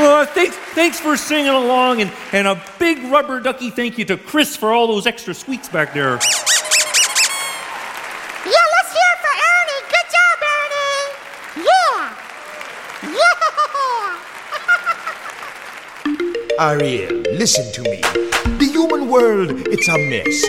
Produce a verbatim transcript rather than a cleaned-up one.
Well, thanks, thanks for singing along, and, and a big rubber ducky thank you to Chris for all those extra squeaks back there. Yeah, let's hear it for Ernie. Good job, Ernie. Yeah. Ariel, listen to me. The human world, it's a mess.